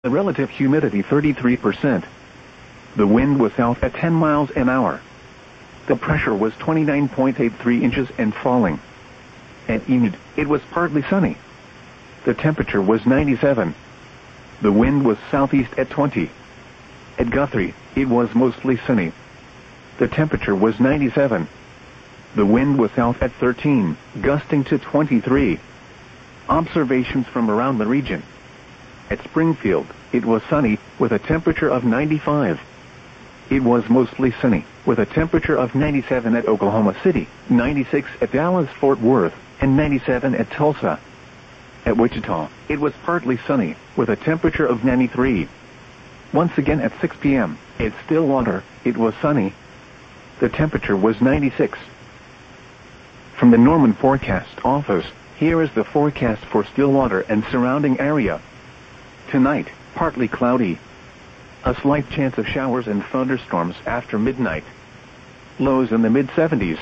The relative humidity 33%. The wind was south at 10 miles an hour. The pressure was 29.83 inches and falling. At Enid, it was partly sunny. The temperature was 97. The wind was southeast at 20. At Guthrie, it was mostly sunny. The temperature was 97. The wind was south at 13, gusting to 23. Observations from around the region. At Springfield, it was sunny, with a temperature of 95. It was mostly sunny, with a temperature of 97 at Oklahoma City, 96 at Dallas-Fort Worth, and 97 at Tulsa. At Wichita, it was partly sunny, with a temperature of 93. Once again at 6 p.m., at Stillwater, it was sunny. The temperature was 96. From the Norman Forecast Office, here is the forecast for Stillwater and surrounding area. Tonight, partly cloudy. A slight chance of showers and thunderstorms after midnight. Lows in the mid-70s.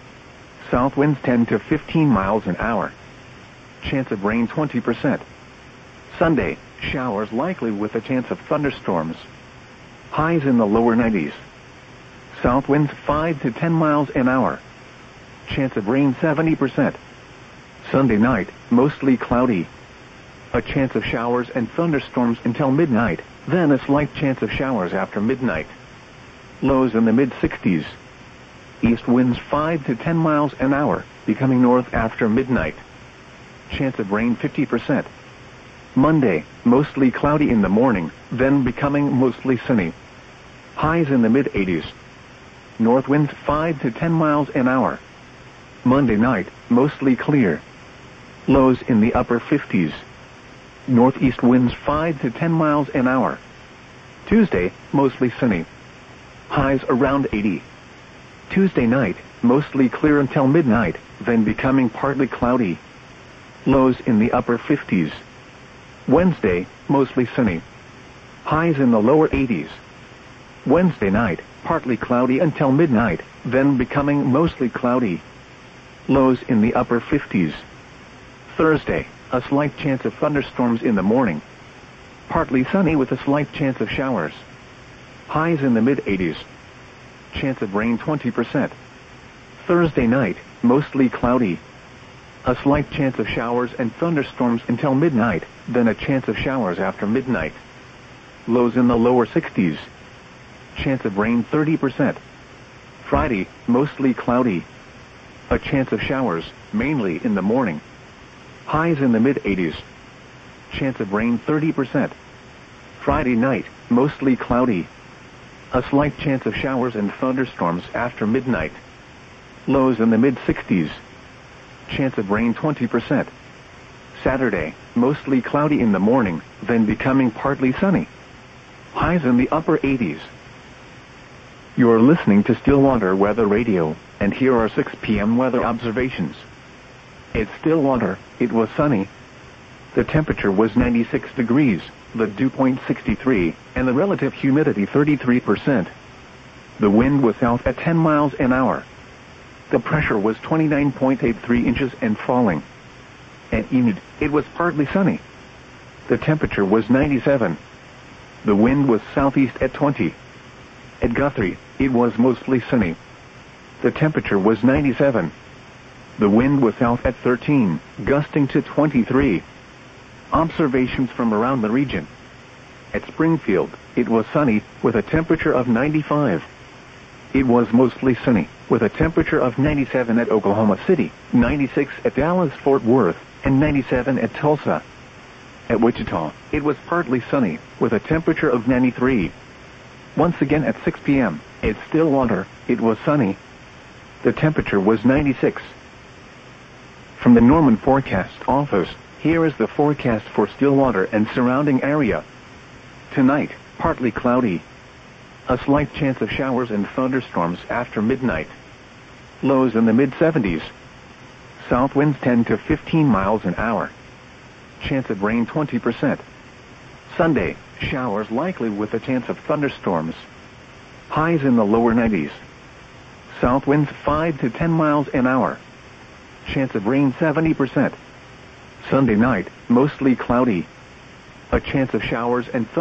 South winds 10 to 15 miles an hour. Chance of rain 20%. Sunday, showers likely with a chance of thunderstorms. Highs in the lower 90s. South winds 5 to 10 miles an hour. Chance of rain 70%. Sunday night, mostly cloudy. A chance of showers and thunderstorms until midnight, then a slight chance of showers after midnight. Lows in the mid-60s. East winds 5 to 10 miles an hour, becoming north after midnight. Chance of rain 50%. Monday, mostly cloudy in the morning, then becoming mostly sunny. Highs in the mid-80s. North winds 5 to 10 miles an hour. Monday night, mostly clear. Lows in the upper 50s. Northeast winds 5 to 10 miles an hour. Tuesday, mostly sunny. Highs around 80. Tuesday night, mostly clear until midnight, then becoming partly cloudy. Lows in the upper 50s. Wednesday, mostly sunny. Highs in the lower 80s. Wednesday night, partly cloudy until midnight, then becoming mostly cloudy. Lows in the upper 50s. Thursday, a slight chance of thunderstorms in the morning. Partly sunny with a slight chance of showers. Highs in the mid-80s. Chance of rain 20%. Thursday night, mostly cloudy. A slight chance of showers and thunderstorms until midnight, then a chance of showers after midnight. Lows in the lower 60s. Chance of rain 30%. Friday, mostly cloudy. A chance of showers, mainly in the morning. Highs in the mid-80s. Chance of rain 30%. Friday night, mostly cloudy. A slight chance of showers and thunderstorms after midnight. Lows in the mid-60s. Chance of rain 20%. Saturday, mostly cloudy in the morning, then becoming partly sunny. Highs in the upper 80s. You're listening to Stillwater Weather Radio, and here are 6 p.m. weather observations. At Stillwater, it was sunny. The temperature was 96 degrees, the dew point 63, and the relative humidity 33%. The wind was south at 10 miles an hour. The pressure was 29.83 inches and falling. At Enid, it was partly sunny. The temperature was 97. The wind was southeast at 20. At Guthrie, it was mostly sunny. The temperature was 97. The wind was south at 13, gusting to 23. Observations from around the region. At Springfield, it was sunny, with a temperature of 95. It was mostly sunny, with a temperature of 97 at Oklahoma City, 96 at Dallas-Fort Worth, and 97 at Tulsa. At Wichita, it was partly sunny, with a temperature of 93. Once again at 6 p.m., at Stillwater, it was sunny. The temperature was 96. From the Norman Forecast Office, here is the forecast for Stillwater and surrounding area. Tonight, partly cloudy. A slight chance of showers and thunderstorms after midnight. Lows in the mid-70s. South winds 10 to 15 miles an hour. Chance of rain 20%. Sunday, showers likely with a chance of thunderstorms. Highs in the lower 90s. South winds 5 to 10 miles an hour. Chance of rain 70%. Sunday night, mostly cloudy. A chance of showers and